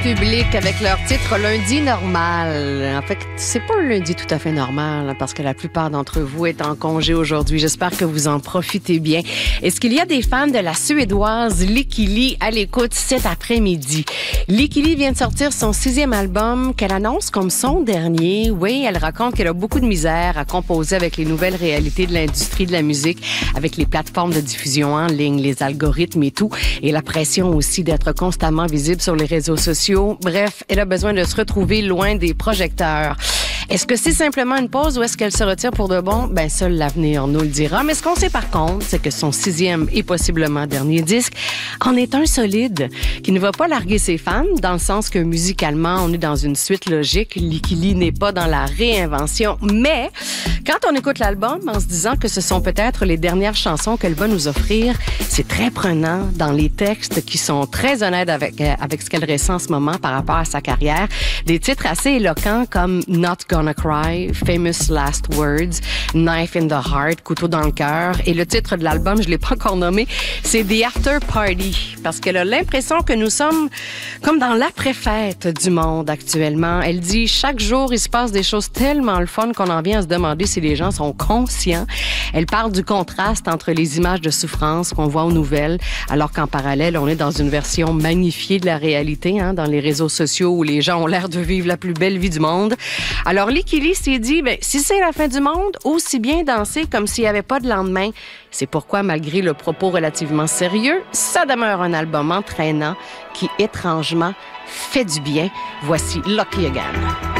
public avec leur titre Lundi normal. En fait, c'est pas un lundi tout à fait normal parce que la plupart d'entre vous est en congé aujourd'hui. J'espère que vous en profitez bien. Est-ce qu'il y a des fans de la Suédoise Lykke Li à l'écoute cet après-midi? Lykke Li vient de sortir son 6e album qu'elle annonce comme son dernier. Oui, elle raconte qu'elle a beaucoup de misère à composer avec les nouvelles réalités de l'industrie de la musique, avec les plateformes de diffusion en ligne, les algorithmes et tout, et la pression aussi d'être constamment visible sur les réseaux sociaux. Bref, elle a besoin de se retrouver loin des projecteurs. Est-ce que c'est simplement une pause ou est-ce qu'elle se retire pour de bon? Ben, seul l'avenir nous le dira. Mais ce qu'on sait par contre, c'est que son 6e et possiblement dernier disque en est un solide qui ne va pas larguer ses fans dans le sens que musicalement, on est dans une suite logique. Lykke Li n'est pas dans la réinvention. Mais quand on écoute l'album en se disant que ce sont peut-être les dernières chansons qu'elle va nous offrir, c'est très prenant dans les textes qui sont très honnêtes avec ce qu'elle ressent en ce moment par rapport à sa carrière. Des titres assez éloquents comme Not Gonna Cry, Famous Last Words, Knife in the Heart, Couteau dans le cœur. Et le titre de l'album, je l'ai pas encore nommé, c'est The After Party. Parce qu'elle a l'impression que nous sommes comme dans l'après-fête du monde actuellement. Elle dit, chaque jour, il se passe des choses tellement le fun qu'on en vient à se demander si les gens sont conscients. Elle parle du contraste entre les images de souffrance qu'on voit aux nouvelles, alors qu'en parallèle, on est dans une version magnifiée de la réalité, dans les réseaux sociaux où les gens ont l'air de vivre la plus belle vie du monde. Alors, Lykke Li s'est dit, si c'est la fin du monde, aussi bien danser comme s'il n'y avait pas de lendemain. C'est pourquoi, malgré le propos relativement sérieux, ça demeure un album entraînant qui, étrangement, fait du bien. Voici Lucky Again.